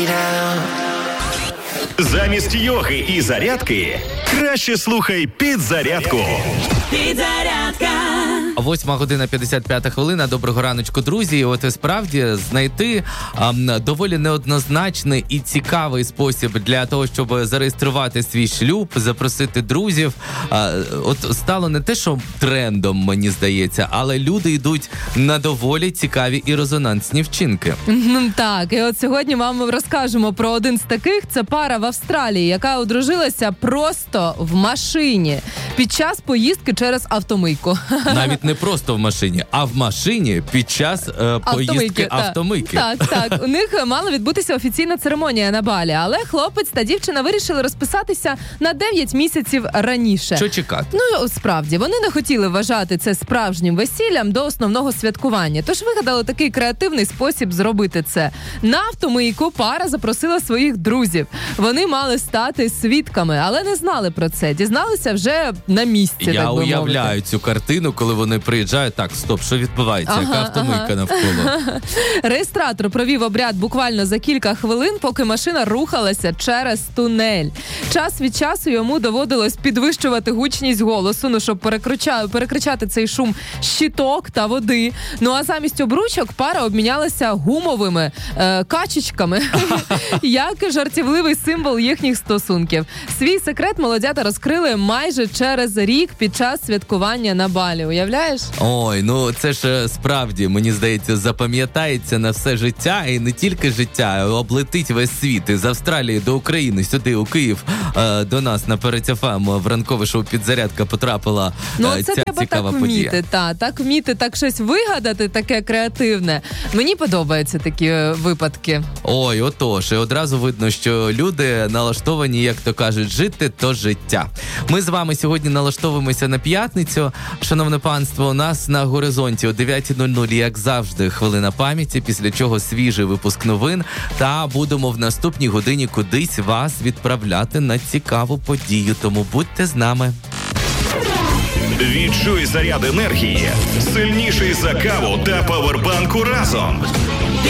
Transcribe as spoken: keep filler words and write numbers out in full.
Замість йоги і зарядки краще слухай «Підзарядку». Підзарядка. Восьма година п'ятдесят п'ята хвилина. Доброго раночку, друзі. І от справді знайти а, доволі неоднозначний і цікавий спосіб для того, щоб зареєструвати свій шлюб, запросити друзів. А, от стало не те, що трендом, мені здається, але люди йдуть на доволі цікаві і резонансні вчинки. Так, і от сьогодні вам розкажемо про один з таких. Це пара в Австралії, яка одружилася просто в машині під час поїздки через автомийку. Навіть не просто в машині, а в машині під час е, поїздки автомийки. Так, так, так. У них мала відбутися офіційна церемонія на Балі, але хлопець та дівчина вирішили розписатися на дев'ять місяців раніше. Що чекати? Ну, справді, вони не хотіли вважати це справжнім весіллям до основного святкування, тож вигадали такий креативний спосіб зробити це. На автомийку пара запросила своїх друзів. Вони мали стати свідками, але не знали про це. Дізналися вже на місці, Я так би уявляю мовити. цю картину, коли вони приїжджають. Так, стоп, що відбувається? Ага, Яка автомийка ага. навколо? Реєстратор провів обряд буквально за кілька хвилин, поки машина рухалася через тунель. Час від часу йому доводилось підвищувати гучність голосу, ну, щоб перекрича... перекричати цей шум щиток та води. Ну, а замість обручок пара обмінялася гумовими е, качечками, як жартівливий символ їхніх стосунків. Свій секрет молодята розкрили майже через рік під час святкування на Балі. Уявляєш? Ой, ну це ж справді, мені здається, запам'ятається на все життя, і не тільки життя, облетить весь світ. Із Австралії до України, сюди, у Київ, е, до нас на Перець еф ем в ранкове шоу «Підзарядка» потрапила Ну, е, це ця треба цікава так подія. вміти, та, так вміти, так щось вигадати, таке креативне. Мені подобаються такі е, випадки. Ой, отож, і одразу видно, що люди налаштовані, як то кажуть, жити – то життя. Ми з вами сьогодні налаштовуємося на п'ятницю. Шановне панство, у нас на горизонті о дев'ята нуль нуль, як завжди, хвилина пам'яті, після чого свіжий випуск новин, та будемо в наступній годині кудись вас відправляти на цікаву подію, тому будьте з нами. Відчуй заряд енергії, сильніший за каву та павербанку разом.